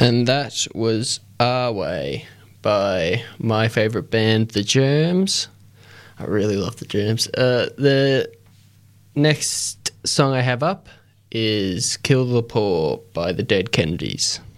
And that was Our Way by my favourite band, The Germs. I really love The Germs. The next song I have up is Kill the Poor by the Dead Kennedys.